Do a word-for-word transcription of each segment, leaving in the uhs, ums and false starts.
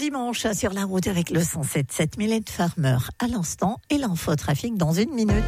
dimanche sur la route avec le cent sept virgule sept Mylène Farmer à l'instant et l'infotrafic dans une minute.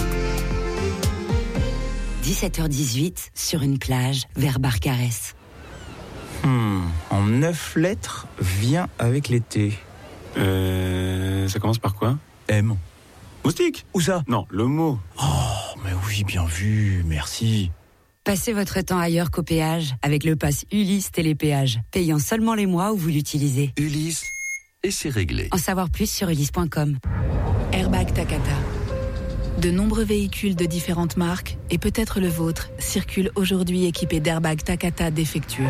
dix-sept heures dix-huit, sur une plage, vers Barcarès. Hmm, en neuf lettres, vient avec l'été. Euh... Ça commence par quoi? M. Moustique? Où ça? Non, le mot. Oh, mais oui, bien vu, merci. Passez votre temps ailleurs qu'au péage avec le pass Ulysse Télépéage, payant seulement les mois où vous l'utilisez. Ulysse, et c'est réglé. En savoir plus sur ulysse point com. Airbag Takata. De nombreux véhicules de différentes marques, et peut-être le vôtre, circulent aujourd'hui équipés d'airbags Takata défectueux.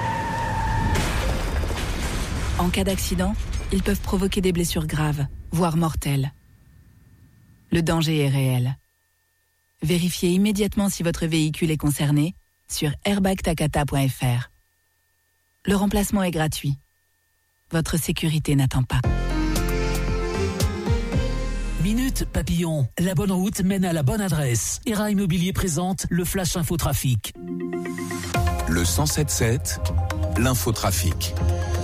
En cas d'accident, ils peuvent provoquer des blessures graves, voire mortelles. Le danger est réel. Vérifiez immédiatement si votre véhicule est concerné sur airbag takata point f r. Le remplacement est gratuit. Votre sécurité n'attend pas. Minute Papillon, la bonne route mène à la bonne adresse. Era Immobilier présente le Flash Infotrafic. Le cent sept virgule sept, l'infotrafic.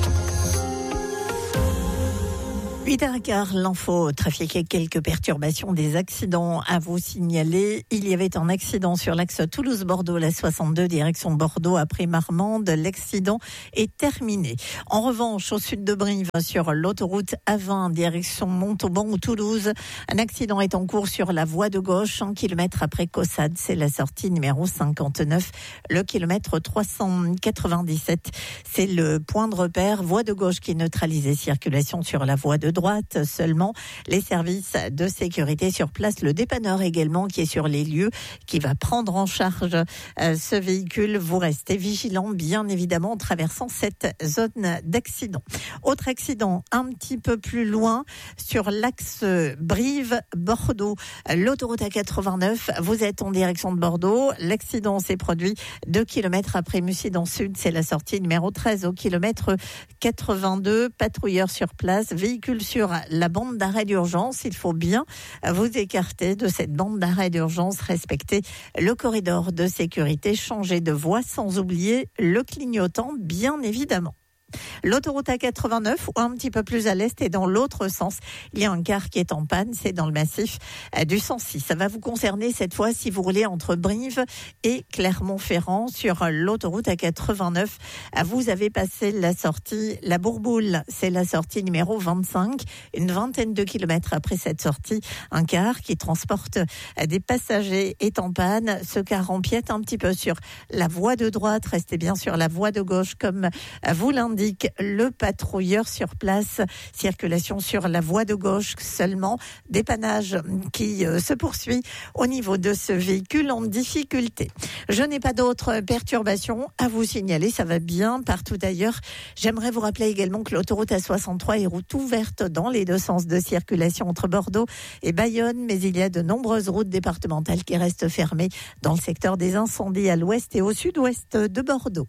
huit heures quinze, l'info trafic et quelques perturbations, des accidents à vous signaler. Il y avait un accident sur l'axe Toulouse-Bordeaux, la soixante-deux, direction Bordeaux après Marmande. L'accident est terminé. En revanche, au sud de Brive, sur l'autoroute A vingt, direction Montauban ou Toulouse, un accident est en cours sur la voie de gauche, un kilomètre après Caussade. C'est la sortie numéro cinquante-neuf, le kilomètre trois cent quatre-vingt-dix-sept. C'est le point de repère, voie de gauche qui neutralisait circulation sur la voie de droite seulement. Les services de sécurité sur place, le dépanneur également qui est sur les lieux, qui va prendre en charge euh, ce véhicule. Vous restez vigilants, bien évidemment, en traversant cette zone d'accident. Autre accident un petit peu plus loin sur l'axe Brive-Bordeaux. L'autoroute A quatre-vingt-neuf, vous êtes en direction de Bordeaux. L'accident s'est produit deux kilomètres après Mussy dans le sud. C'est la sortie numéro treize au kilomètre quatre-vingt-deux. Patrouilleurs sur place, véhicule sur la bande d'arrêt d'urgence. Il faut bien vous écarter de cette bande d'arrêt d'urgence, respecter le corridor de sécurité, changer de voie sans oublier le clignotant, bien évidemment. L'autoroute A quatre-vingt-neuf, ou un petit peu plus à l'est et dans l'autre sens, il y a un car qui est en panne, c'est dans le massif du cent six. Ça va vous concerner cette fois si vous roulez entre Brive et Clermont-Ferrand sur l'autoroute A quatre-vingt-neuf. Vous avez passé la sortie La Bourboule, c'est la sortie numéro vingt-cinq. Une vingtaine de kilomètres après cette sortie, un car qui transporte des passagers est en panne. Ce car empiète un petit peu sur la voie de droite. Restez bien sur la voie de gauche comme vous l'indique le patrouilleur sur place. Circulation sur la voie de gauche seulement. Dépannage qui euh, se poursuit au niveau de ce véhicule en difficulté. Je n'ai pas d'autres perturbations à vous signaler. Ça va bien partout ailleurs. J'aimerais vous rappeler également que l'autoroute A soixante-trois est route ouverte dans les deux sens de circulation entre Bordeaux et Bayonne, mais il y a de nombreuses routes départementales qui restent fermées dans le secteur des incendies à l'ouest et au sud-ouest de Bordeaux.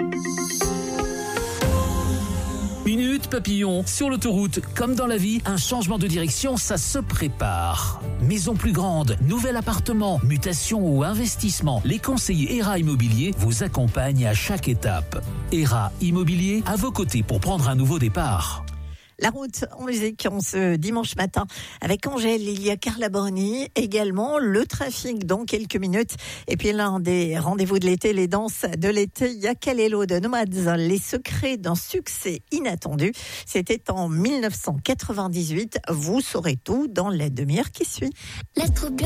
Minute Papillon, sur l'autoroute, comme dans la vie, un changement de direction, ça se prépare. Maison plus grande, nouvel appartement, mutation ou investissement, les conseillers Era Immobilier vous accompagnent à chaque étape. Era Immobilier, à vos côtés pour prendre un nouveau départ. La route en musique en ce dimanche matin avec Angèle, il y a Carla Bruni également, le trafic dans quelques minutes et puis l'un des rendez-vous de l'été, les danses de l'été, il y a Kalelo de Nomads, les secrets d'un succès inattendu. C'était en mille neuf cent quatre-vingt-dix-huit, vous saurez tout dans la demi-heure qui suit.